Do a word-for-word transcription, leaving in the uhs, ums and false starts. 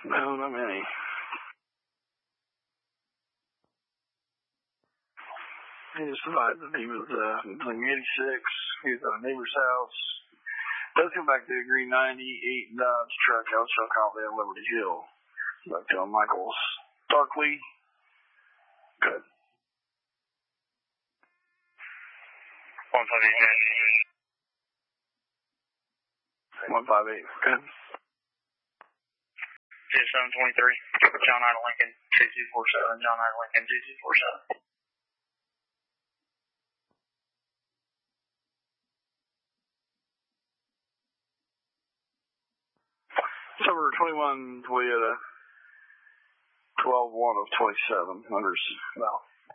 No, not many. He just survived. He was uh, like eighty-six. He was at a neighbor's house. Does come back to a green ninety-eight Dodge truck out Chillicothe on Liberty Hill. Back to Michaels. Darkley. Good. one five eight. one five eight. Good. seven twenty-three. John Ida Lincoln. two two four seven. John Ida Lincoln. two two four seven. Number twenty-one Toyota, twelve one of twenty-seven, numbers about